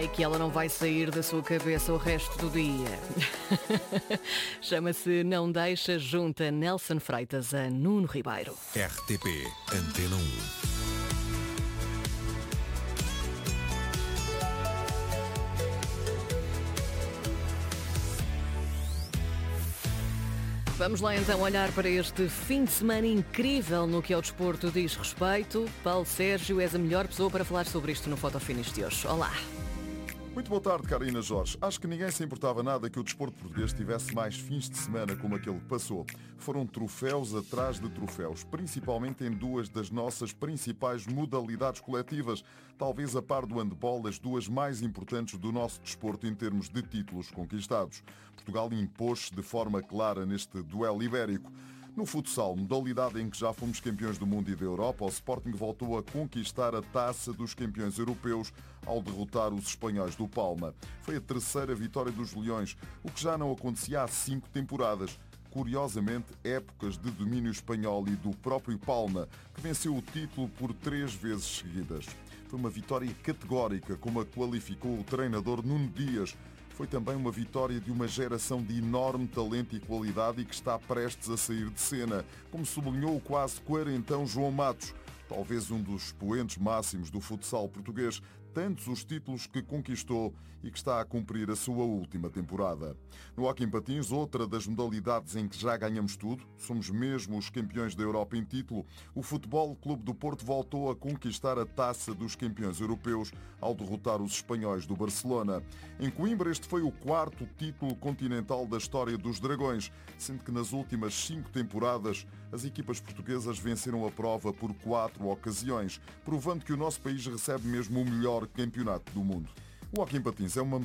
É que ela não vai sair da sua cabeça o resto do dia. Chama-se Não Deixa, junta Nelson Freitas a Nuno Ribeiro. RTP Antena 1. Vamos lá então olhar para este fim de semana incrível no que ao desporto diz respeito. Paulo Sérgio, és a melhor pessoa para falar sobre isto no Fotofinish de hoje. Olá! Muito boa tarde, Karina Jorge. Acho que ninguém se importava nada que o desporto português tivesse mais fins de semana como aquele que passou. Foram troféus atrás de troféus, principalmente em duas das nossas principais modalidades coletivas, talvez a par do handball, as duas mais importantes do nosso desporto em termos de títulos conquistados. Portugal impôs-se de forma clara neste duelo ibérico. No futsal, modalidade em que já fomos campeões do mundo e da Europa, o Sporting voltou a conquistar a taça dos campeões europeus ao derrotar os espanhóis do Palma. Foi a terceira vitória dos Leões, o que já não acontecia há 5 temporadas. Curiosamente, épocas de domínio espanhol e do próprio Palma, que venceu o título por 3 vezes seguidas. Foi uma vitória categórica, como a qualificou o treinador Nuno Dias. Foi também uma vitória de uma geração de enorme talento e qualidade e que está prestes a sair de cena, como sublinhou o quase quarentão João Matos, talvez um dos expoentes máximos do futsal português, tantos os títulos que conquistou e que está a cumprir a sua última temporada. No hóquei em patins, outra das modalidades em que já ganhamos tudo, somos mesmo os campeões da Europa em título, o Futebol Clube do Porto voltou a conquistar a taça dos campeões europeus ao derrotar os espanhóis do Barcelona. Em Coimbra, este foi o 4º título continental da história dos Dragões, sendo que nas últimas 5 temporadas as equipas portuguesas venceram a prova por 4 ocasiões, provando que o nosso país recebe mesmo o melhor campeonato do mundo. O hóquei em patins é uma